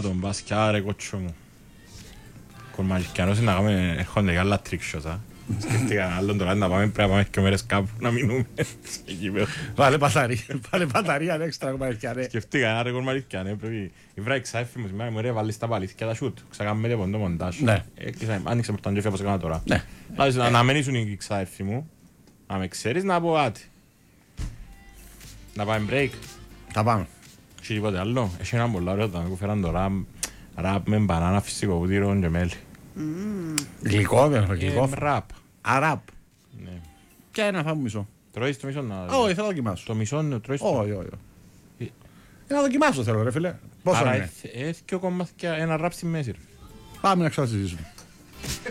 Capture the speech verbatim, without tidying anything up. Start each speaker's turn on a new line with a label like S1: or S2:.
S1: τον Πασκιά ρε κότσο μου. Κορμανικιανός είναι να κάνουμε, έρχονται και άλλα τρίξιωσα. Σκέφτηκα άλλον τώρα να πάμε, πρέπει να πάμε και μέρες κάπου να μείνουμε.
S2: Βάλε μπαταρία, βάλε μπαταρία έξτρα κορμανικιανέ.
S1: Σκέφτηκα ένα ρε κορμανικιανέ, πρέπει... Ήβρα εξάφη μου σήμερα, μου ρε βάλεις τα παλήθηκια τα σούτ. Ξακάμε το ποντό μοντάζ. Άνοιξε μου τον τζέφι όπως έκανα τώρα. Να μένουν οι εξάφη μου, να με ξέρεις να πω κάτι. Να πάμε break.
S2: Θα πάμε.
S1: Και τίποτε άλλο. Έχει ένα πολλά ωραίο, που φέραν τώρα ραπ με μπανάνα, φυσικό βουτύρο και μέλι.
S2: Γλυκό, δεν έχω γλυκό.
S1: Ραπ.
S2: Αραπ. Ποια είναι να φάμε μισό.
S1: Τρώεις το μισό να...
S2: Όχι, θα δοκιμάσω.
S1: Το μισό είναι τρώεις το...
S2: Όχι, όχι. Να δοκιμάσω θέλω ρε φίλε. Πόσο είναι.
S1: Άρα έχει και ο κομμάτια ένα ραπ στη μέση.
S2: Πάμε να ξανασυζήσουμε.